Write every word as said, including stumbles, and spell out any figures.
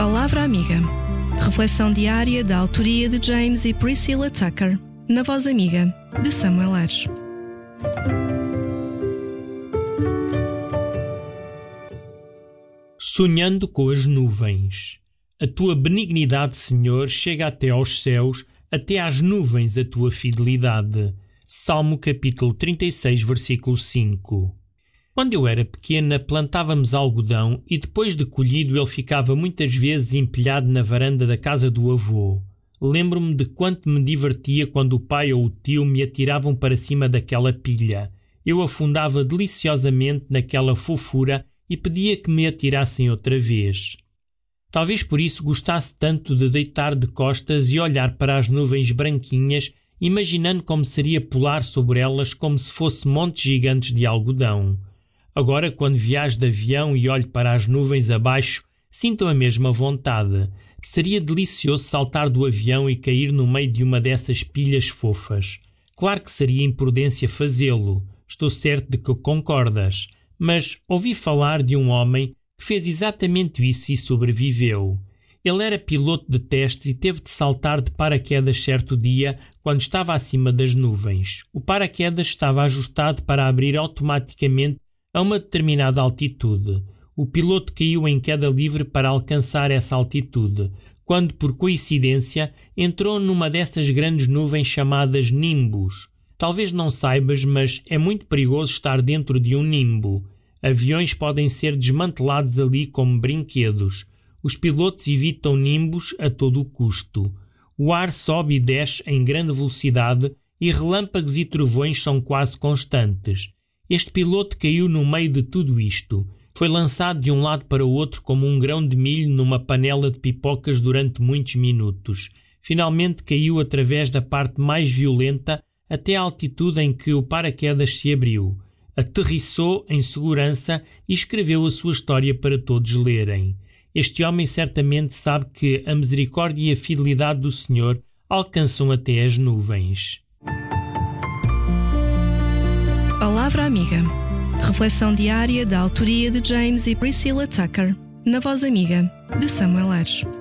Palavra Amiga. Reflexão diária da autoria de James e Priscilla Tucker, na voz amiga de Samuel Ares. Sonhando com as nuvens. A tua benignidade, Senhor, chega até aos céus, até às nuvens a tua fidelidade. Salmo capítulo trinta e seis, versículo cinco. Quando eu era pequena, plantávamos algodão e depois de colhido ele ficava muitas vezes empilhado na varanda da casa do avô. Lembro-me de quanto me divertia quando o pai ou o tio me atiravam para cima daquela pilha. Eu afundava deliciosamente naquela fofura e pedia que me atirassem outra vez. Talvez por isso gostasse tanto de deitar de costas e olhar para as nuvens branquinhas, imaginando como seria pular sobre elas como se fosse montes gigantes de algodão. Agora, quando viajo de avião e olho para as nuvens abaixo, sinto a mesma vontade. Seria delicioso saltar do avião e cair no meio de uma dessas pilhas fofas. Claro que seria imprudência fazê-lo. Estou certo de que concordas. Mas ouvi falar de um homem que fez exatamente isso e sobreviveu. Ele era piloto de testes e teve de saltar de paraquedas certo dia quando estava acima das nuvens. O paraquedas estava ajustado para abrir automaticamente a uma determinada altitude. O piloto caiu em queda livre para alcançar essa altitude, quando, por coincidência, entrou numa dessas grandes nuvens chamadas nimbos. Talvez não saibas, mas é muito perigoso estar dentro de um nimbo. Aviões podem ser desmantelados ali como brinquedos. Os pilotos evitam nimbos a todo o custo. O ar sobe e desce em grande velocidade e relâmpagos e trovões são quase constantes. Este piloto caiu no meio de tudo isto. Foi lançado de um lado para o outro como um grão de milho numa panela de pipocas durante muitos minutos. Finalmente caiu através da parte mais violenta até a altitude em que o paraquedas se abriu. Aterrissou em segurança e escreveu a sua história para todos lerem. Este homem certamente sabe que a misericórdia e a fidelidade do Senhor alcançam até as nuvens. Palavra Amiga. Reflexão diária da autoria de James e Priscilla Tucker, na voz amiga de Samuel Ares.